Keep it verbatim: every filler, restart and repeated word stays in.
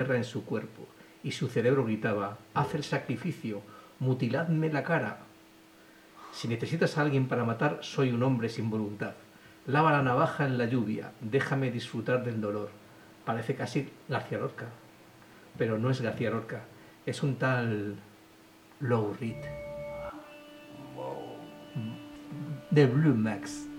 guerra en su cuerpo, y su cerebro gritaba: «Haz el sacrificio, mutiladme la cara». Si necesitas a alguien para matar, soy un hombre sin voluntad. Lava la navaja en la lluvia, déjame disfrutar del dolor. Parece casi García Lorca, pero no es García Lorca, es un tal Lou Reed de Blue Max.